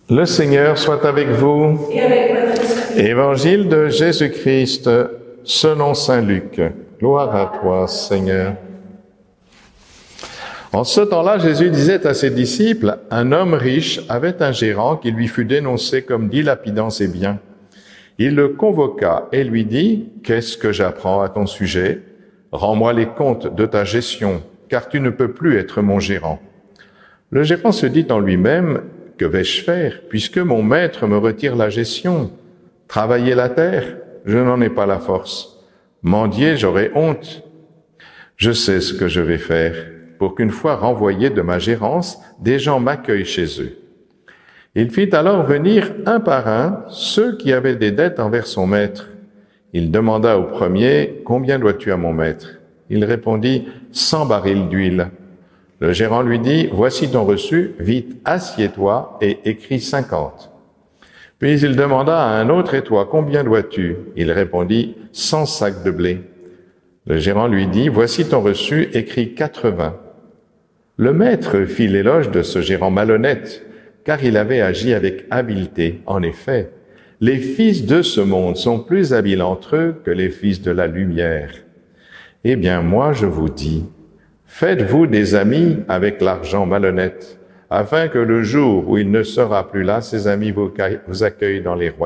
Le Seigneur soit avec vous. Et avec votre esprit. Évangile de Jésus-Christ selon saint Luc. Gloire à toi, Seigneur. En ce temps-là, Jésus disait à ses disciples, « Un homme riche avait un gérant qui lui fut dénoncé comme dilapidant ses biens. Il le convoqua et lui dit, « Qu'est-ce que j'apprends à ton sujet? Rends-moi les comptes de ta gestion, car tu ne peux plus être mon gérant. » Le gérant se dit en lui-même, « Que vais-je faire, puisque mon maître me retire la gestion? Travailler la terre, je n'en ai pas la force. Mendier, j'aurai honte. Je sais ce que je vais faire, pour qu'une fois renvoyé de ma gérance, des gens m'accueillent chez eux. » Il fit alors venir un par un ceux qui avaient des dettes envers son maître. Il demanda au premier, « Combien dois-tu à mon maître ?» Il répondit, « 100 barils d'huile. » Le gérant lui dit, « Voici ton reçu, vite, assieds-toi et écris 50. » Puis il demanda à un autre, « Et toi, combien dois-tu » Il répondit, « 100 sacs de blé. » Le gérant lui dit, « Voici ton reçu, écris 80. » Le maître fit l'éloge de ce gérant malhonnête, car il avait agi avec habileté. En effet, les fils de ce monde sont plus habiles entre eux que les fils de la lumière. Eh bien, moi, je vous dis, faites-vous des amis avec l'argent malhonnête, afin que le jour où il ne sera plus là, ses amis vous accueillent dans le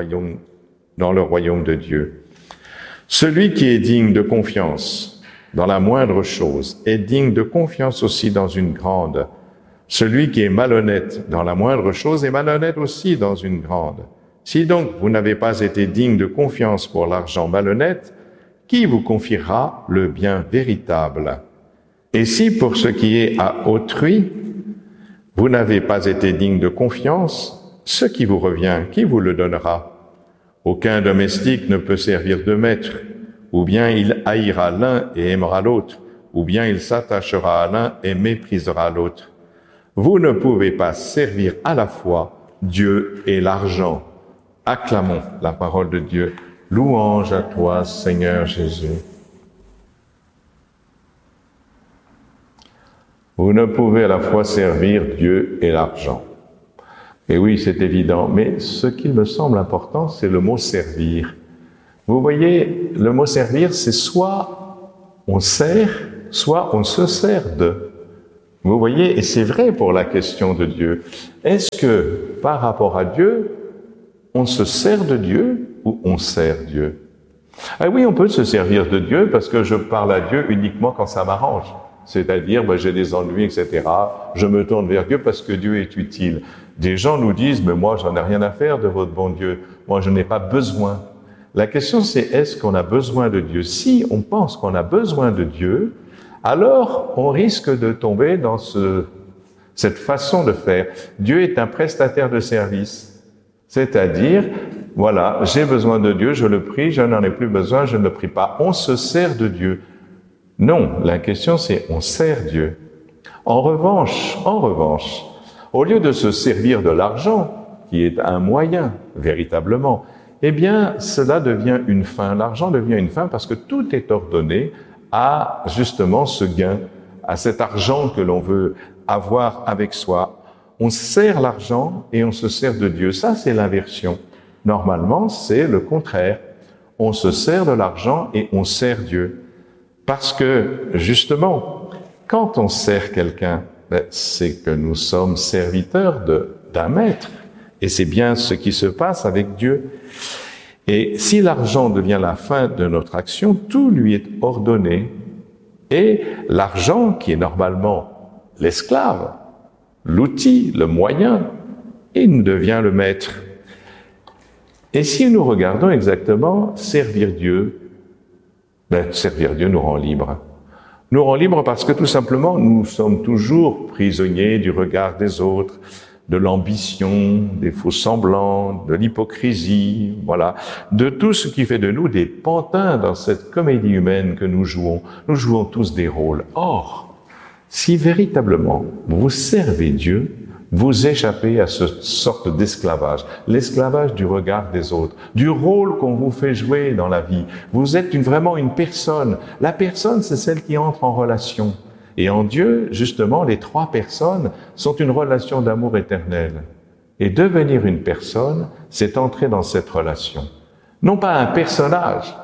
royaume de Dieu. Celui qui est digne de confiance dans la moindre chose est digne de confiance aussi dans une grande. Celui qui est malhonnête dans la moindre chose est malhonnête aussi dans une grande. Si donc vous n'avez pas été digne de confiance pour l'argent malhonnête, qui vous confiera le bien véritable? Et si pour ce qui est à autrui, vous n'avez pas été digne de confiance, ce qui vous revient, qui vous le donnera? Aucun domestique ne peut servir de maître, ou bien il haïra l'un et aimera l'autre, ou bien il s'attachera à l'un et méprisera l'autre. Vous ne pouvez pas servir à la fois Dieu et l'argent. Acclamons la parole de Dieu. Louange à toi, Seigneur Jésus. Vous ne pouvez à la fois servir Dieu et l'argent. Et oui, c'est évident, mais ce qu'il me semble important, c'est le mot « servir ». Vous voyez, le mot « servir », c'est soit on sert, soit on se sert de. Vous voyez, et c'est vrai pour la question de Dieu. Est-ce que, par rapport à Dieu, on se sert de Dieu ou on sert Dieu? Ah oui, on peut se servir de Dieu parce que je parle à Dieu uniquement quand ça m'arrange. C'est-à-dire, j'ai des ennuis, etc. Je me tourne vers Dieu parce que Dieu est utile. Des gens nous disent, mais moi, j'en ai rien à faire de votre bon Dieu. Moi, je n'ai pas besoin. La question, c'est est-ce qu'on a besoin de Dieu? Si on pense qu'on a besoin de Dieu, alors on risque de tomber dans cette façon de faire. Dieu est un prestataire de service. C'est-à-dire, voilà, j'ai besoin de Dieu, je le prie, je n'en ai plus besoin, je ne le prie pas. On se sert de Dieu. Non, la question c'est on sert Dieu. En revanche, au lieu de se servir de l'argent, qui est un moyen, véritablement, eh bien, cela devient une fin. L'argent devient une fin parce que tout est ordonné à justement ce gain, à cet argent que l'on veut avoir avec soi. On sert l'argent et on se sert de Dieu. Ça, c'est l'inversion. Normalement, c'est le contraire. On se sert de l'argent et on sert Dieu. Parce que, justement, quand on sert quelqu'un, c'est que nous sommes serviteurs d'un maître. Et c'est bien ce qui se passe avec Dieu. Et si l'argent devient la fin de notre action, tout lui est ordonné. Et l'argent, qui est normalement l'esclave, l'outil, le moyen, il devient le maître. Et si nous regardons exactement servir Dieu, servir Dieu nous rend libres. Nous rend libres parce que tout simplement, nous sommes toujours prisonniers du regard des autres, de l'ambition, des faux semblants, de l'hypocrisie, voilà, de tout ce qui fait de nous des pantins dans cette comédie humaine que nous jouons. Nous jouons tous des rôles. Or, si véritablement vous servez Dieu, vous échappez à cette sorte d'esclavage, l'esclavage du regard des autres, du rôle qu'on vous fait jouer dans la vie. Vous êtes vraiment une personne. La personne, c'est celle qui entre en relation. Et en Dieu, justement, les trois personnes sont une relation d'amour éternel. Et devenir une personne, c'est entrer dans cette relation. Non pas un personnage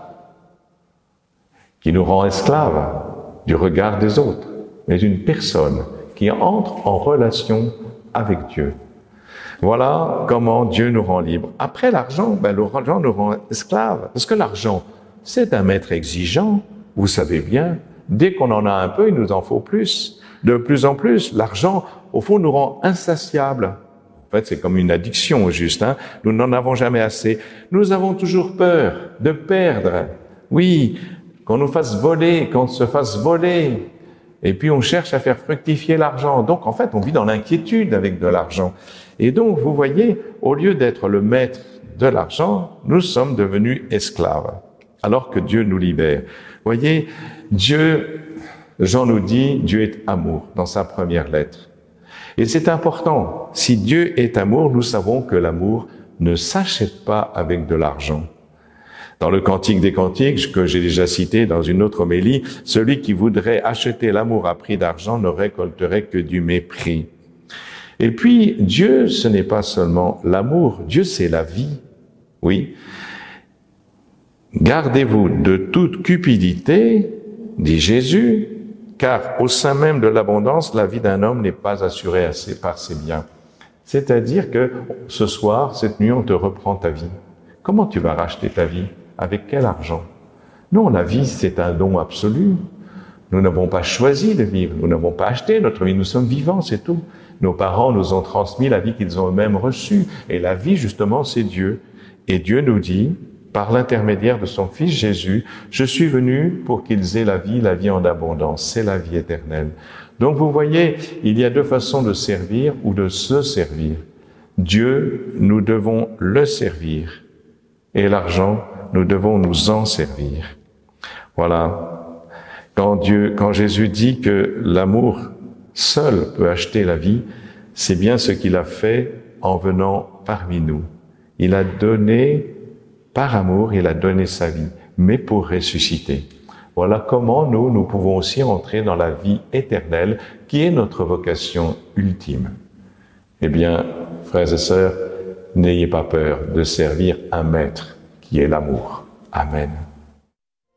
qui nous rend esclaves du regard des autres, mais une personne qui entre en relation avec Dieu. Voilà comment Dieu nous rend libres. Après l'argent, l'argent nous rend esclaves. Parce que l'argent, c'est un maître exigeant, vous savez bien. Dès qu'on en a un peu, il nous en faut plus. De plus en plus, l'argent, au fond, nous rend insatiables. En fait, c'est comme une addiction, juste. Nous n'en avons jamais assez. Nous avons toujours peur de perdre. Oui, qu'on nous fasse voler, qu'on se fasse voler. Et puis, on cherche à faire fructifier l'argent. Donc, en fait, on vit dans l'inquiétude avec de l'argent. Et donc, vous voyez, au lieu d'être le maître de l'argent, nous sommes devenus esclaves, alors que Dieu nous libère. Vous voyez, Dieu, Jean nous dit, Dieu est amour, dans sa première lettre. Et c'est important. Si Dieu est amour, nous savons que l'amour ne s'achète pas avec de l'argent. Dans le Cantique des Cantiques, que j'ai déjà cité dans une autre homélie, celui qui voudrait acheter l'amour à prix d'argent ne récolterait que du mépris. Et puis, Dieu, ce n'est pas seulement l'amour, Dieu, c'est la vie. Oui. Gardez-vous de toute cupidité, dit Jésus, car au sein même de l'abondance, la vie d'un homme n'est pas assurée par ses biens. C'est-à-dire que ce soir, cette nuit, on te reprend ta vie. Comment tu vas racheter ta vie? Avec quel argent? Non, la vie, c'est un don absolu. Nous n'avons pas choisi de vivre, nous n'avons pas acheté notre vie, nous sommes vivants, c'est tout. Nos parents nous ont transmis la vie qu'ils ont eux-mêmes reçue. Et la vie, justement, c'est Dieu. Et Dieu nous dit, par l'intermédiaire de son Fils Jésus, « Je suis venu pour qu'ils aient la vie en abondance. » C'est la vie éternelle. Donc vous voyez, il y a deux façons de servir ou de se servir. Dieu, nous devons le servir. Et l'argent, nous devons nous en servir. Voilà. Quand Jésus dit que l'amour seul peut acheter la vie, c'est bien ce qu'il a fait en venant parmi nous. Il a donné, par amour, il a donné sa vie, mais pour ressusciter. Voilà comment nous pouvons aussi entrer dans la vie éternelle, qui est notre vocation ultime. Eh bien, frères et sœurs, n'ayez pas peur de servir un maître qui est l'amour. Amen.